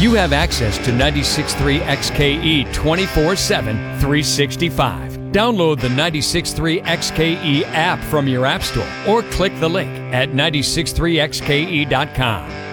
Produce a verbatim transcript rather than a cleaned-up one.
You have access to ninety-six point three X K E twenty-four seven, three sixty-five. Download the ninety-six point three X K E app from your app store or click the link at nine six three X K E dot com.